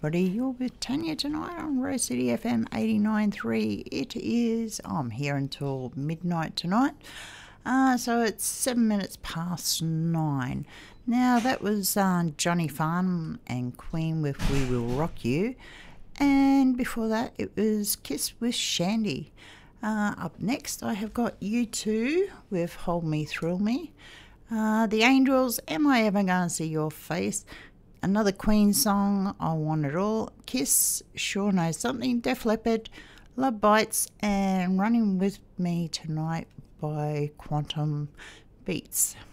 everybody. You're with Tanya tonight on Rose City FM 89.3. It is, I'm here until midnight tonight. So it's 7 minutes past 9. Now that was Johnny Farnham and Queen with We Will Rock You. And before that it was Kiss with Shandy. Up next I have got U2 with Hold Me Thrill Me. The Angels, Am I Ever Gonna See Your Face? Another Queen song, I Want It All. Kiss, Sure Knows Something. Def Leppard, Love Bites, and Running With Me Tonight by Quantum Beats.